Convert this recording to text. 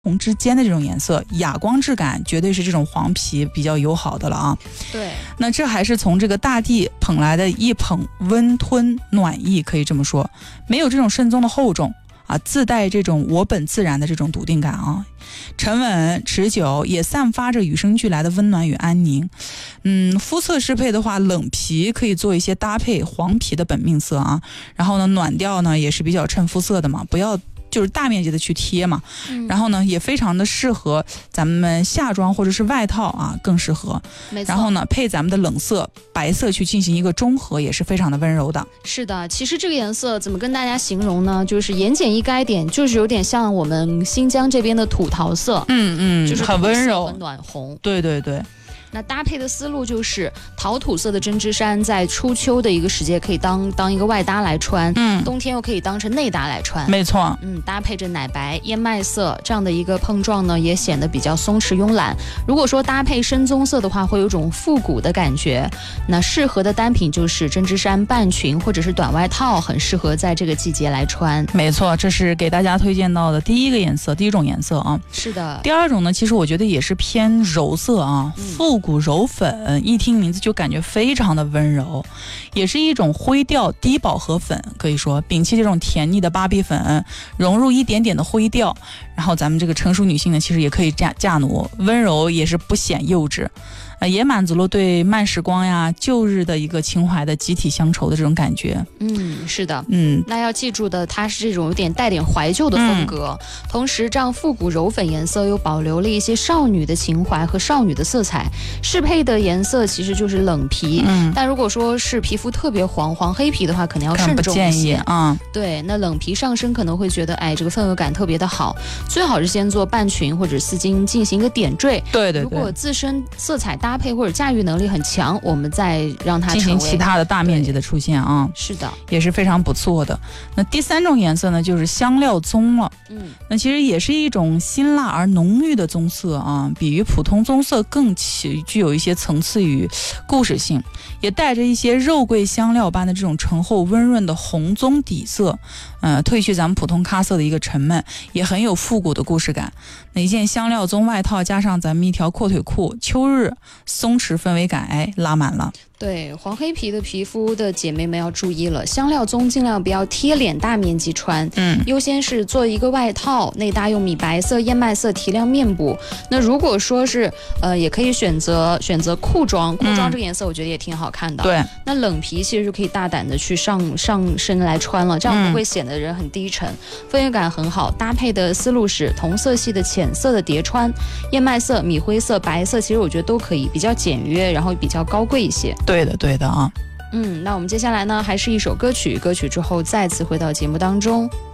红之间的这种颜色，哑光质感绝对是这种黄皮比较友好的了啊。 对， 那这还是从这个大地捧来的一捧温吞暖意，可以这么说，没有这种慎重的厚重啊，自带这种我本自然的这种笃定感啊，沉稳持久，也散发着与生俱来的温暖与安宁。肤色适配的话，冷皮可以做一些搭配，黄皮的本命色啊，然后呢，暖调呢也是比较衬肤色的嘛，不要就是大面积的去贴嘛，然后呢也非常的适合咱们夏装或者是外套啊，更适合。然后呢配咱们的冷色白色去进行一个中和，也是非常的温柔的。 是的，其实这个颜色怎么跟大家形容呢？就是言简意赅点，就是有点像我们新疆这边的土桃色，就是很温柔， 很暖红。 对对对。 那搭配的思路就是桃土色的针织衫，在初秋的一个时节可以当一个外搭来穿，冬天又可以当成内搭来穿， 没错， 搭配着奶白、燕麦色这样的一个碰撞呢，也显得比较松弛慵懒。如果说搭配深棕色的话，会有种复古的感觉。那适合的单品就是针织衫、半裙或者是短外套，很适合在这个季节来穿。 没错，这是给大家推荐到的第一种颜色啊。 是的。 第二种呢，其实我觉得也是偏柔色啊，复古柔粉，一听名字就感觉非常的温柔，也是一种灰调低饱和粉，可以说摒弃这种甜腻的芭比粉，融入一点点的灰调，然后咱们这个成熟女性呢，其实也可以嫁奴，温柔也是不显幼稚。也满足了对慢时光呀、旧日的一个情怀的集体乡愁的这种感觉。 是的，那要记住的，它是这种有点带点怀旧的风格，同时这样复古柔粉颜色又保留了一些少女的情怀和少女的色彩。适配的颜色其实就是冷皮，但如果说是皮肤特别黄黑皮的话，可能要慎重一些啊。 对，那冷皮上身可能会觉得，这个氛围感特别的好，最好是先做半裙或者丝巾进行一个点缀。 对对对。 如果自身色彩搭配或者驾驭能力很强，我们再让它进行其他的大面积的出现啊。 是的， 也是非常不错的。那第三种颜色呢，就是香料棕了。那其实也是一种辛辣而浓郁的棕色啊，比于普通棕色更具有一些层次与故事性，也带着一些肉桂香料般的这种醇厚温润的红棕底色，褪去咱们普通咖色的一个沉闷，也很有复古的故事感。那一件香料棕外套加上咱们一条阔腿裤，秋日松弛氛围感，拉满了。 对，黄黑皮的皮肤的姐妹们要注意了，香料棕尽量不要贴脸大面积穿，优先是做一个外套，内搭用米白色、燕麦色提亮面部。那如果说是也可以选择裤装这个颜色我觉得也挺好看的。 对， 那冷皮其实就可以大胆的去上身来穿了，这样不会显得人很低沉，氛围感很好。搭配的思路是同色系的浅色的叠穿，燕麦色、米灰色、白色，其实我觉得都可以，比较简约，然后比较高贵一些。 对的啊。 那我们接下来呢，还是一首歌曲之后再次回到节目当中。